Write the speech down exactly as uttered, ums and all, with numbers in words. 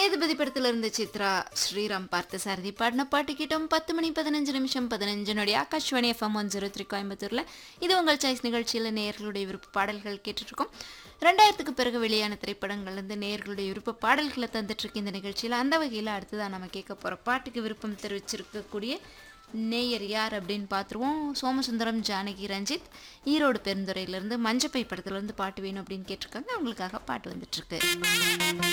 சேதுபதி படத்துல இருந்த சித்ரா ஸ்ரீராம் பார்த்த சாரதி பாடின பாட்டு கேட்டோம். பத்து மணி பதினஞ்சு நிமிஷம் பதினஞ்சு நொடி. Akashvani FM one zero three கோயம்புத்தூர்ல இது உங்கள் சாய்ஸ் நிகழ்ச்சியில் நேயர்களுடைய விருப்ப பாடல்கள் கேட்டுட்டு இருக்கோம். ரெண்டாயிரத்துக்கு பிறகு வெளியான திரைப்படங்கள்ல இருந்து நேயர்களுடைய விருப்ப பாடல்களை தந்துட்டு இருக்கு இந்த நிகழ்ச்சியில். அந்த வகையில் அடுத்ததான் நம்ம கேட்க போற பாட்டுக்கு விருப்பம் தெரிவிச்சிருக்கக்கூடிய நேயர் யார் அப்படின்னு பார்த்துருவோம். சோமசுந்தரம் ஜானகி ரஞ்சித் ஈரோடு பெருந்துறையிலேருந்து மஞ்சப்பை படத்துலேருந்து பாட்டு வேணும் அப்படின்னு கேட்டிருக்காங்க. அவங்களுக்காக பாட்டு வந்துட்டு இருக்கு.